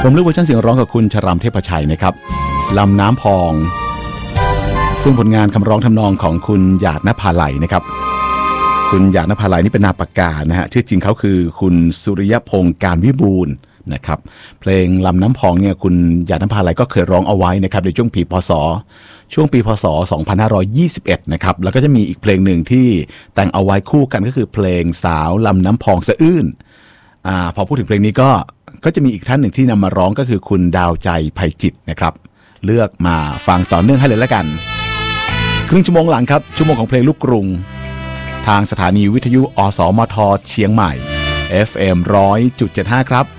ผมเลือกเวอร์ชันเสียงร้องกับคุณชรามเทพชัยนะครับลำน้ำพองซึ่งผลงานคำร้องทำนองของคุณหยาดนภาลัยนะครับคุณหยาดนภาลัยนี่เป็นนามปากกานะฮะชื่อจริงเขาคือคุณสุริยพงษ์การวิบูลย์นะครับเพลงลำน้ำพองเนี่ยคุณหยาดนภาลัยก็เคยร้องเอาไว้นะครับในช่วงปีพศ 2521นะครับแล้วก็จะมีอีกเพลงหนึ่งที่แต่งเอาไว้คู่กันก็คือเพลงสาวลำน้ำพองสะอื้นพอพูดถึงเพลงนี้ก็จะมีอีกท่านหนึ่งที่นำมาร้องก็คือคุณดาวใจไพจิตรนะครับเลือกมาฟังต่อเนื่องให้เลยละกันครึ่งชั่วโมงหลังครับชั่วโมงของเพลงลูกกรุงทางสถานีวิทยุอสมทเชียงใหม่ FM 100.75 ครับ